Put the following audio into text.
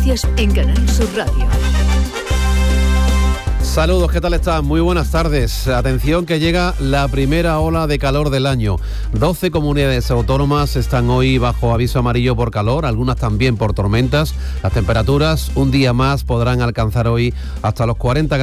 noticias en Canal Sur Radio. Saludos, ¿qué tal están? Muy buenas tardes. Atención que llega la primera ola de calor del año. 12 comunidades autónomas están hoy bajo aviso amarillo por calor, algunas también por tormentas. Las temperaturas un día más podrán alcanzar hoy hasta los 40 grados.